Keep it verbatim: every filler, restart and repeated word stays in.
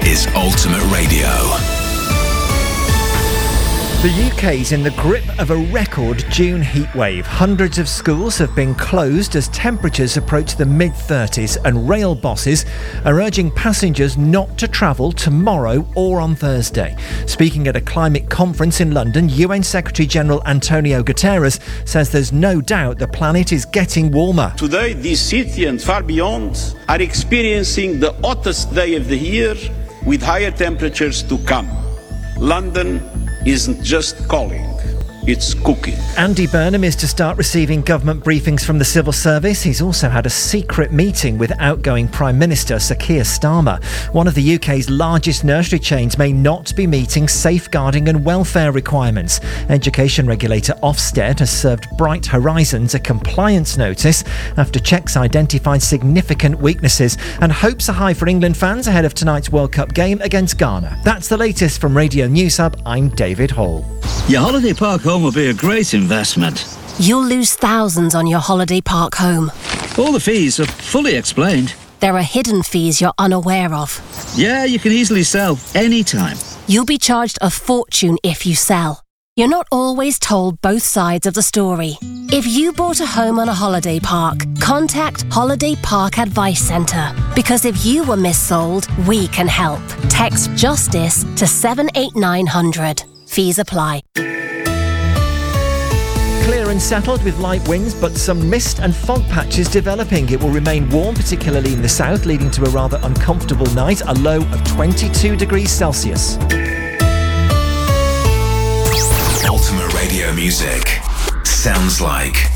is Ultimate Radio. The U K's in the grip of a record June heatwave. Hundreds of schools have been closed as temperatures approach the mid thirties, and rail bosses are urging passengers not to travel tomorrow or on Thursday. Speaking at a climate conference in London, U N Secretary-General Antonio Guterres says there's no doubt the planet is getting warmer. Today, this city and far beyond are experiencing the hottest day of the year with higher temperatures to come. London isn't just calling, it's cooking. Andy Burnham is to start receiving government briefings from the civil service. He's also had a secret meeting with outgoing Prime Minister Sir Keir Starmer. One of the U K's largest nursery chains may not be meeting safeguarding and welfare requirements. Education regulator Ofsted has served Bright Horizons a compliance notice after checks identified significant weaknesses, and hopes are high for England fans ahead of tonight's World Cup game against Ghana. That's the latest from Radio News Hub. I'm David Hall. Your holiday park home will be a great investment. You'll lose thousands on your holiday park home. All the fees are fully explained. There are hidden fees you're unaware of. Yeah, you can easily sell anytime. You'll be charged a fortune if you sell. You're not always told both sides of the story. If you bought a home on a holiday park, contact Holiday Park Advice Centre. Because if you were missold, we can help. Text JUSTICE to seven eight nine hundred. Fees apply. Clear and settled with light winds, but some mist and fog patches developing. It will remain warm, particularly in the south, leading to a rather uncomfortable night, a low of twenty-two degrees Celsius. Ultimate Radio music sounds like